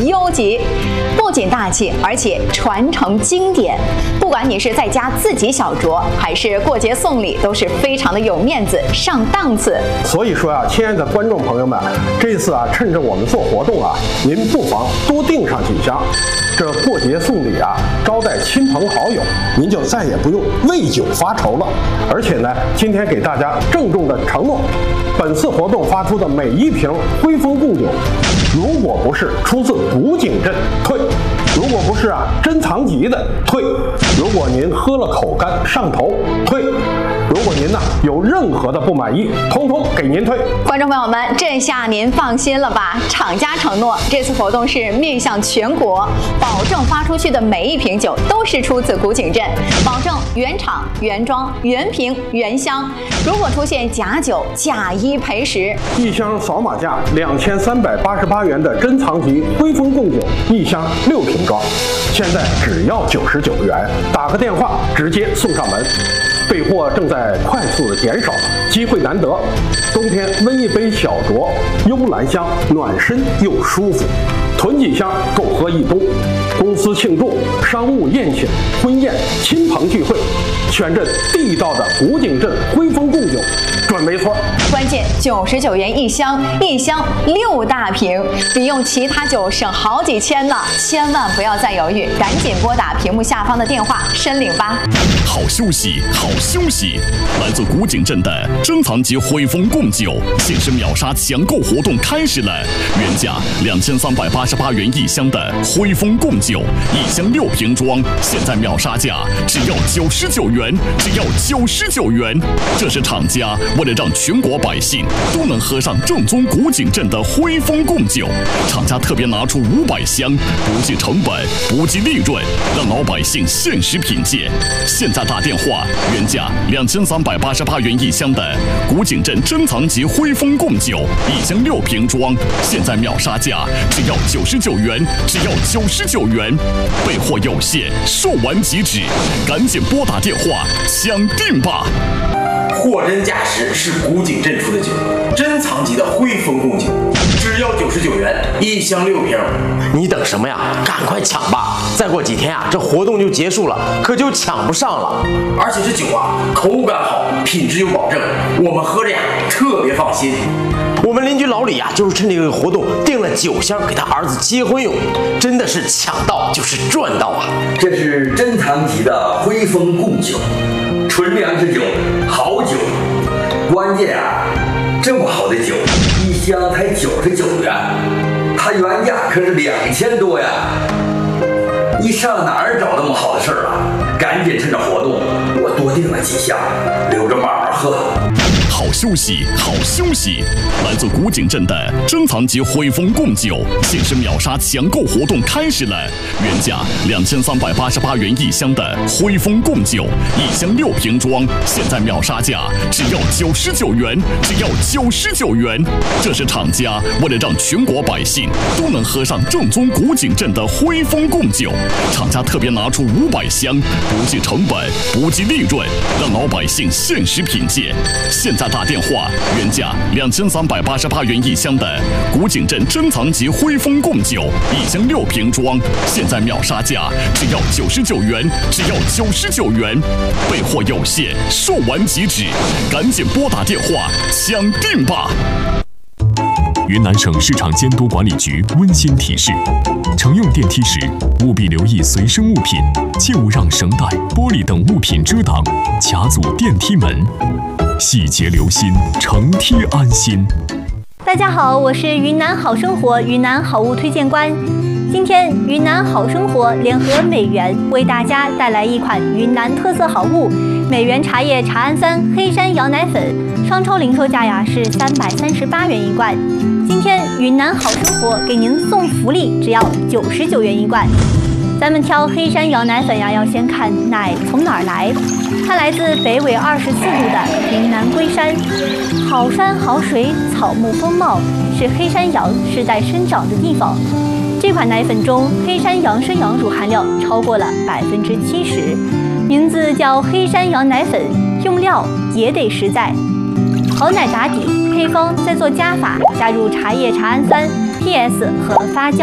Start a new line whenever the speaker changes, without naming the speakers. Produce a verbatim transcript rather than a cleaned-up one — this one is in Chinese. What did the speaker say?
优级，不仅大气，而且传承经典。不管你是在家自己小酌，还是过节送礼，都是非常的有面子、上档次。
所以说啊，亲爱的观众朋友们，这次啊，趁着我们做活动啊，您不妨多订上几箱。这过节送礼啊，招待亲朋好友，您就再也不用为酒发愁了。而且呢，今天给大家郑重的承诺，本次活动发出的每一瓶徽丰贡酒，如果不是出自古井镇，退；如果不是啊珍藏级的，退；如果您喝了口干上头，退；如果您呢有任何的不满意，通通给您退。
观众朋友们，这下您放心了吧？厂家承诺，这次活动是面向全国，保证发出去的每一瓶酒都是出自古井镇，保证原厂、原装、原瓶、原箱。如果出现假酒，假一赔十。
一箱扫码价两千三百八十八元的珍藏级徽丰贡酒，一箱六瓶装，现在只要九十九元，打个电话直接送上门。备货正在快速的减少，机会难得，冬天温一杯小酌，幽兰香，暖身又舒服，囤几箱够喝一冬。公司庆祝、商务宴请、婚宴、亲朋聚会，选这地道的古井镇徽丰贡酒，准没错。
关键九十九元一箱，一箱六大瓶，比用其他酒省好几千呢！千万不要再犹豫，赶紧拨打屏幕下方的电话申领吧。
好休息，好休息！来自古井镇的珍藏级徽丰贡酒限时秒杀抢购活动开始了，原价两千三百八十八元一箱的徽丰贡酒，一箱六瓶装，现在秒杀价只要九十九元，只要九十九元。这是厂家为了让全国百姓都能喝上正宗古井镇的徽丰贡酒，厂家特别拿出五百箱，不计成本，不计利润，让老百姓限时品鉴。现在打电话，原价两千三百八十八元一箱的古井镇珍藏级徽丰贡酒，一箱六瓶装，现在秒杀价只要九十九元，只要九十九元。备货有限，售完即止，赶紧拨打电话抢订吧！
货真价实，是古井镇出的酒，珍藏级的徽丰贡酒，只要九十九元，一箱六瓶。
你等什么呀？赶快抢吧！再过几天啊，这活动就结束了，可就抢不上了。
而且这酒啊，口感好，品质有保证，我们喝着呀特别放心。
我们邻居老李啊，就是趁这个活动订了酒箱给他儿子结婚用，真的是抢到就是赚到啊！
这是珍藏级的徽丰贡酒，纯粮之酒，好酒。关键啊，这么好的酒，一箱才九十九元，它原价可是两千多呀！你上哪儿找那么好的事儿啊？赶紧趁着活动，我多订了几箱，留着慢慢喝。
好休息，好休息！来自古井镇的珍藏级徽丰贡酒限时秒杀抢购活动开始了，原价两千三百八十八元一箱的徽丰贡酒，一箱六瓶装，现在秒杀价只要九十九元，只要九十九元。这是厂家为了让全国百姓都能喝上正宗古井镇的徽丰贡酒，厂家特别拿出五百箱，不计成本，不计利润，让老百姓限时品鉴。现在打电话，原价两千三百八十八元一箱的古井镇珍藏级徽丰贡酒，一箱六瓶装，现在秒杀价只要九十九元，只要九十九元。备货有限，售完即止，赶紧拨打电话抢订吧！
云南省市场监督管理局温馨提示：乘用电梯时，务必留意随身物品，切勿让绳带、玻璃等物品遮挡、卡阻电梯门。细节留心，乘梯安心。
大家好，我是云南好生活云南好物推荐官。今天云南好生活联合美源为大家带来一款云南特色好物——美源茶叶茶氨酸黑山羊奶粉，商超零售价呀是三百三十八元一罐。今天云南好生活给您送福利，只要九十九元一罐。咱们挑黑山羊奶粉呀，要先看奶从哪儿来。它来自北纬二十四度的云南龟山，好山好水，草木丰茂，是黑山羊世代生长的地方。这款奶粉中黑山羊生羊乳含量超过了百分之七十，名字叫黑山羊奶粉，用料也得实在。好奶打底，配方再做加法，加入茶叶茶氨酸、P S 和发酵。